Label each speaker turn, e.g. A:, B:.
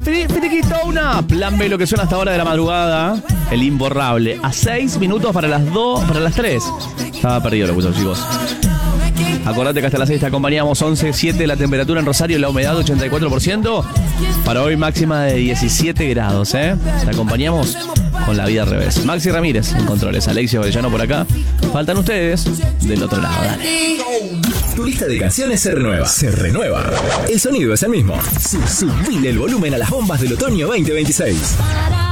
A: Finiquitona. Plan B, lo que suena hasta ahora de la madrugada. El imborrable. A 6 minutos para las 2, para las 3. Estaba perdido lo puso, chicos. Acordate que hasta las 6 te acompañamos. 11:07 la temperatura en Rosario, la humedad 84%. Para hoy máxima de 17 grados, ¿eh? Te acompañamos con la vida al revés. Maxi Ramírez en controles, Alexio Orellano por acá. Faltan ustedes del otro lado, dale.
B: Tu lista de canciones se renueva. Se renueva. El sonido es el mismo. Subile el volumen a las bombas del otoño 2026.